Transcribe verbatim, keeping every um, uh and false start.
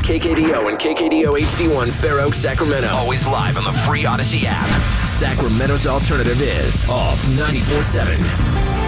K K D O and K K D O H D one Fair Oaks, Sacramento. Always live on the free Odyssey app. Sacramento's alternative is Alt ninety-four seven.